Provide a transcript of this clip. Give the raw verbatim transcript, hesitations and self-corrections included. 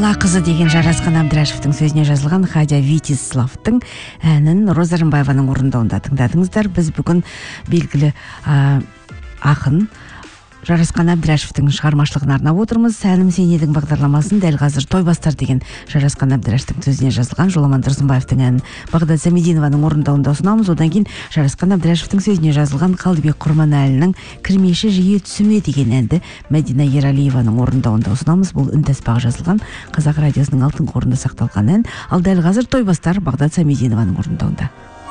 Дала қызы деген Жарасқан Әбдірашевтің сөзіне жазылған Хадия Витиславтың әнін Роза Рымбаеваның орындауында тыңдадыңыздар. Біз бүгін белгілі ә, ақын Жарасқан Әбдірашевтің шығармашылығын арнап отырмыз. Сәлім сен едің бағдарламасын дәл қазір Тойбастар деген Жарасқан Әбдірашевтің сөзіне жазылған Жоламан Тұрсынбаевтың әнін Бағдат Самидинованың орындауында ұсынамыз. Одан кейін Жарасқан Әбдірашевтің сөзіне жазылған Қалдыбек Құрманәлінің Кірмеші жиі түсіме деген әнді Мәдина Ералиеваның орындауында ұсынамыз. Бұл үнтаспаға жазылған Қазақ радиосының алтын қорында сақталған ән. Ал дәл қазір Тойбастар Бағдат Самидинованың орындауында.